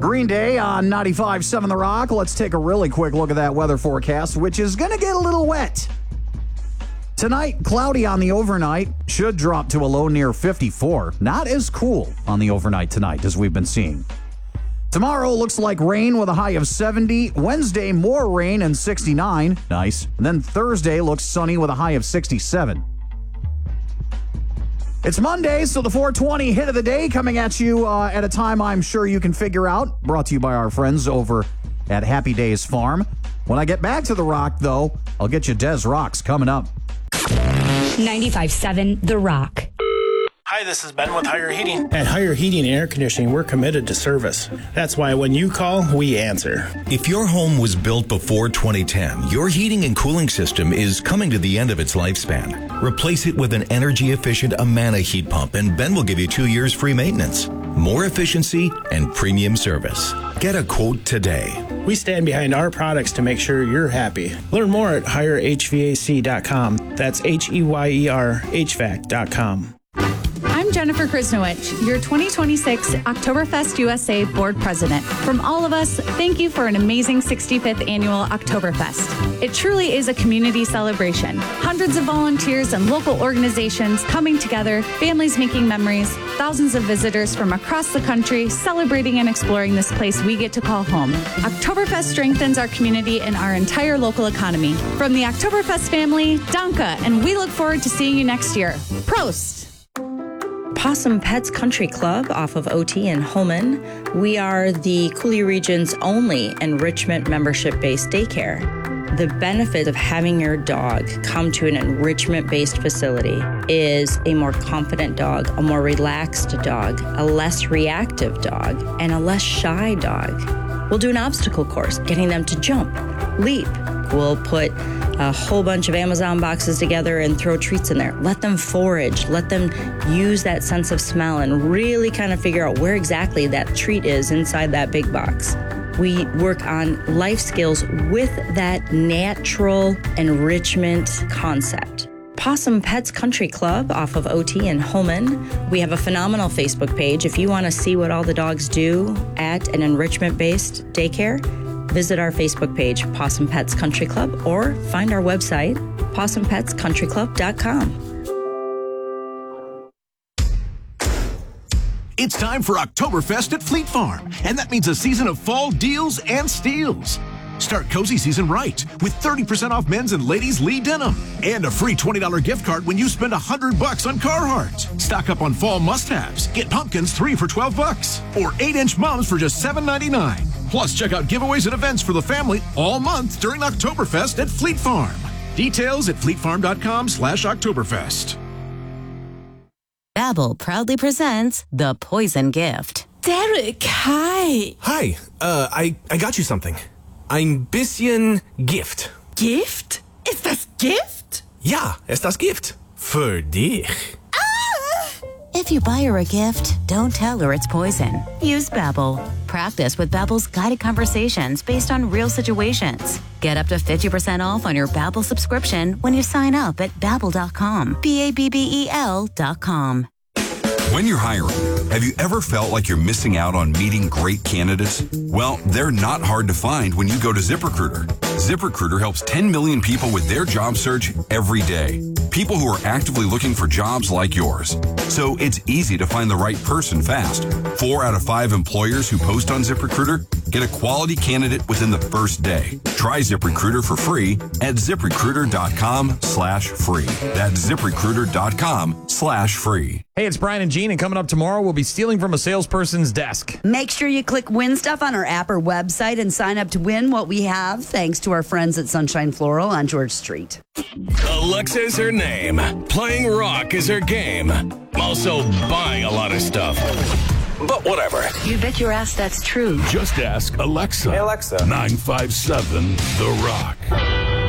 Green Day on 95.7 The Rock. Let's take a really quick look at that weather forecast, which is going to get a little wet. Tonight, cloudy on the overnight, should drop to a low near 54. Not as cool on the overnight tonight as we've been seeing. Tomorrow looks like rain with a high of 70. Wednesday, more rain and 69. Nice. And then Thursday looks sunny with a high of 67. It's Monday, so the 420 hit of the day coming at you at a time I'm sure you can figure out. Brought to you by our friends over at Happy Days Farm. When I get back to The Rock, though, I'll get you Des Rocks coming up. 95.7 The Rock. Hi, this is Ben with Higher Heating. At Higher Heating and Air Conditioning, we're committed to service. That's why when you call, we answer. If your home was built before 2010, your heating and cooling system is coming to the end of its lifespan. Replace it with an energy-efficient Amana heat pump, and Ben will give you 2 years free maintenance, more efficiency, and premium service. Get a quote today. We stand behind our products to make sure you're happy. Learn more at HigherHVAC.com. That's HEYER HVAC.com. I'm Jennifer Krisnowich, your 2026 Oktoberfest USA Board President. From all of us, thank you for an amazing 65th Annual Oktoberfest. It truly is a community celebration. Hundreds of volunteers and local organizations coming together, families making memories, thousands of visitors from across the country celebrating and exploring this place we get to call home. Oktoberfest strengthens our community and our entire local economy. From the Oktoberfest family, Danke, and we look forward to seeing you next year. Prost! Possum Pets Country Club off of OT in Holman. We are the Coulee region's only enrichment membership-based daycare. The benefit of having your dog come to an enrichment-based facility is a more confident dog, a more relaxed dog, a less reactive dog, and a less shy dog. We'll do an obstacle course, getting them to jump, leap. We'll put a whole bunch of Amazon boxes together and throw treats in there. Let them forage. Let them use that sense of smell and really kind of figure out where exactly that treat is inside that big box. We work on life skills with that natural enrichment concept. Possum Pets Country Club off of OT in Holman. We have a phenomenal Facebook page. If you want to see what all the dogs do at an enrichment-based daycare, visit our Facebook page, Possum Pets Country Club, or find our website, possumpetscountryclub.com. It's time for Oktoberfest at Fleet Farm, and that means a season of fall deals and steals. Start cozy season right with 30% off men's and ladies' Lee denim and a free $20 gift card when you spend $100 on Carhartt. Stock up on fall must-haves. Get pumpkins 3 for $12 or 8-inch mums for just $7.99. Plus, check out giveaways and events for the family all month during Oktoberfest at Fleet Farm. Details at fleetfarm.com/Oktoberfest. Babbel proudly presents The Poison Gift. Derek, hi. Hi, I got you something. Ein bisschen Gift. Gift? Ist das Gift? Ja, ist das Gift. Für dich. If you buy her a gift, don't tell her it's poison. Use Babbel. Practice with Babbel's guided conversations based on real situations. Get up to 50% off on your Babbel subscription when you sign up at Babbel.com. Babbel.com. When you're hiring, have you ever felt like you're missing out on meeting great candidates? Well, they're not hard to find when you go to ZipRecruiter. ZipRecruiter helps 10 million people with their job search every day. People who are actively looking for jobs like yours. So it's easy to find the right person fast. 4 out of 5 employers who post on ZipRecruiter get a quality candidate within the first day. Try ZipRecruiter for free at ZipRecruiter.com/free. That's ZipRecruiter.com/free. Hey, it's Brian and Gene, and coming up tomorrow, we'll be stealing from a salesperson's desk. Make sure you click Win Stuff on our app or website and sign up to win what we have, thanks to our friends at Sunshine Floral on George Street. Alexa's her name. Playing rock is her game. Also buying a lot of stuff. But whatever. You bet your ass that's true. Just ask Alexa. Hey, Alexa. 957 The Rock.